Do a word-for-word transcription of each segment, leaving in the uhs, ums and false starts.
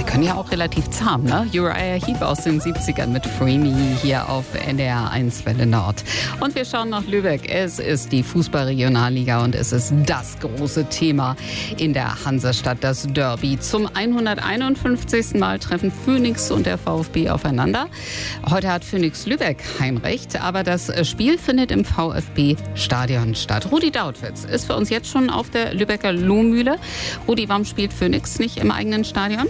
können ja auch relativ zahm, ne? Uriah Heep aus den siebzigern mit Free Me hier auf N D R eins Welle Nord. Und wir schauen nach Lübeck. Es ist die Fußball-Regionalliga und es ist das große Thema in der Hansestadt, das Derby. Zum hunderteinundfünfzigsten Mal treffen Phönix und der VfB aufeinander. Heute hat Phönix Lübeck Heimrecht, aber das Spiel findet im VfB-Stadion statt. Rudi Dautwitz ist für uns jetzt schon auf der Lübecker Lohmühle. Rudi, warum spielt Phönix nicht im eigenen Stadion?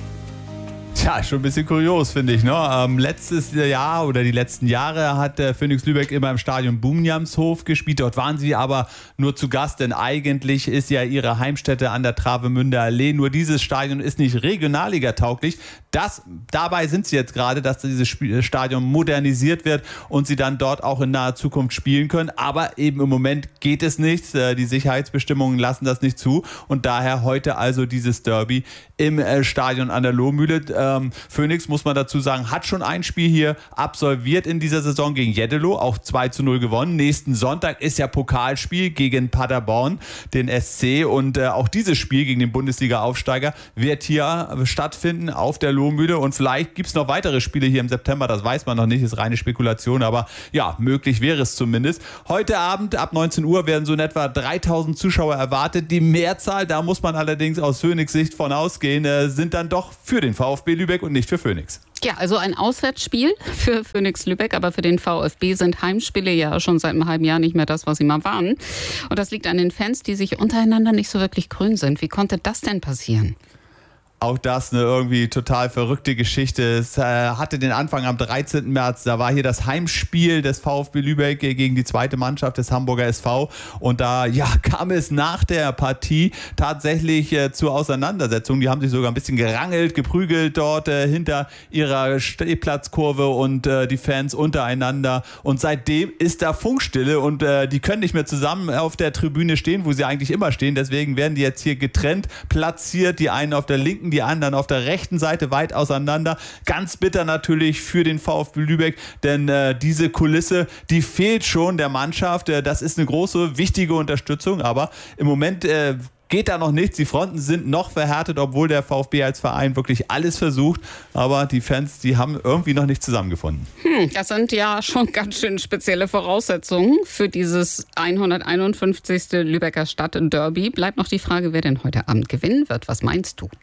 Tja, schon ein bisschen kurios, finde ich. Ne? Ähm, letztes Jahr oder die letzten Jahre hat der Phönix Lübeck immer im Stadion Bumjamshof gespielt. Dort waren sie aber nur zu Gast, denn eigentlich ist ja ihre Heimstätte an der Travemünder Allee. Nur dieses Stadion ist nicht Regionalliga-tauglich. Das, dabei sind sie jetzt gerade, dass dieses Stadion modernisiert wird und sie dann dort auch in naher Zukunft spielen können. Aber eben im Moment geht es nicht. Die Sicherheitsbestimmungen lassen das nicht zu. Und daher heute also dieses Derby im Stadion an der Lohmühle. Ähm, Phönix, muss man dazu sagen, hat schon ein Spiel hier absolviert in dieser Saison gegen Jeddelo, auch zwei zu null gewonnen. Nächsten Sonntag ist ja Pokalspiel gegen Paderborn, den S C. Und äh, auch dieses Spiel gegen den Bundesliga-Aufsteiger wird hier stattfinden auf der Lohmühle. Und vielleicht gibt es noch weitere Spiele hier im September, das weiß man noch nicht, ist reine Spekulation. Aber ja, möglich wäre es zumindest. Heute Abend ab neunzehn Uhr werden so in etwa dreitausend Zuschauer erwartet. Die Mehrzahl, da muss man allerdings aus Phönix Sicht von ausgehen, äh, sind dann doch für den VfB Lübeck und nicht für Phönix. Ja, also ein Auswärtsspiel für Phönix Lübeck, aber für den VfB sind Heimspiele ja schon seit einem halben Jahr nicht mehr das, was sie mal waren. Und das liegt an den Fans, die sich untereinander nicht so wirklich grün sind. Wie konnte das denn passieren? Auch das eine irgendwie total verrückte Geschichte. Es äh, hatte den Anfang am dreizehnten März. Da war hier das Heimspiel des VfB Lübeck gegen die zweite Mannschaft des Hamburger S V. Und da ja, kam es nach der Partie tatsächlich äh, zur Auseinandersetzung. Die haben sich sogar ein bisschen gerangelt, geprügelt dort äh, hinter ihrer Stehplatzkurve und äh, die Fans untereinander. Und seitdem ist da Funkstille und äh, die können nicht mehr zusammen auf der Tribüne stehen, wo sie eigentlich immer stehen. Deswegen werden die jetzt hier getrennt platziert. Die einen auf der linken, die anderen auf der rechten Seite weit auseinander. Ganz bitter natürlich für den VfB Lübeck, denn äh, diese Kulisse, die fehlt schon der Mannschaft. Äh, das ist eine große, wichtige Unterstützung, aber im Moment äh, geht da noch nichts. Die Fronten sind noch verhärtet, obwohl der VfB als Verein wirklich alles versucht. Aber die Fans, die haben irgendwie noch nicht zusammengefunden. Hm, das sind ja schon ganz schön spezielle Voraussetzungen für dieses hunderteinundfünfzigste Lübecker Stadtderby. Bleibt noch die Frage, wer denn heute Abend gewinnen wird. Was meinst du?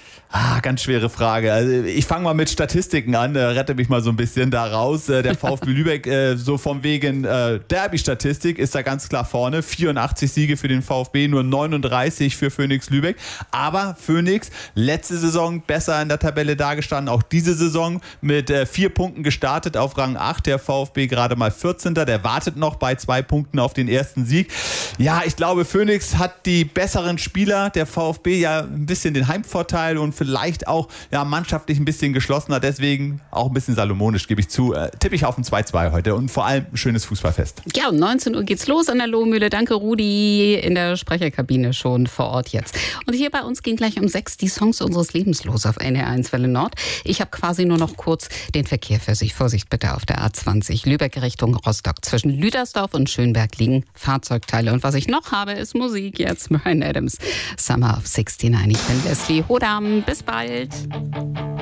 Ah, ganz schwere Frage. Also ich fange mal mit Statistiken an, äh, rette mich mal so ein bisschen da raus. Äh, der VfB Lübeck, äh, so vom wegen äh, Derby-Statistik, ist da ganz klar vorne. vierundachtzig Siege für den VfB, nur neununddreißig für Phönix Lübeck. Aber Phönix, letzte Saison besser in der Tabelle dargestanden. Auch diese Saison mit äh, vier Punkten gestartet auf Rang acht. Der VfB gerade mal vierzehnter. Der wartet noch bei zwei Punkten auf den ersten Sieg. Ja, ich glaube, Phönix hat die besseren Spieler. Der VfB ja ein bisschen den Heimvorteil und vielleicht auch ja, mannschaftlich ein bisschen geschlossener, deswegen auch ein bisschen salomonisch, gebe ich zu. Äh, tippe ich auf ein zwei zwei heute und vor allem ein schönes Fußballfest. Ja, um neunzehn Uhr geht's los an der Lohmühle. Danke, Rudi, in der Sprecherkabine schon vor Ort jetzt. Und hier bei uns gehen gleich um sechs die Songs unseres Lebens los auf N D R eins Welle Nord. Ich habe quasi nur noch kurz den Verkehr für sich. Vorsicht bitte auf der A zwanzig, Lübeck Richtung Rostock. Zwischen Lüdersdorf und Schönberg liegen Fahrzeugteile. Und was ich noch habe, ist Musik jetzt. Bryan Adams, Summer of sixty-nine. Ich bin Leslie Hodam. Bis bald.